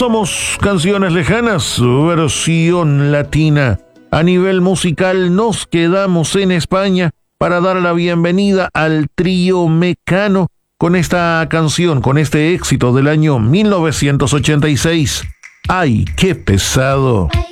Somos Canciones Lejanas, su versión latina. A nivel musical nos quedamos en España para dar la bienvenida al trío Mecano con esta canción, con este éxito del año 1986. ¡Ay, qué pesado!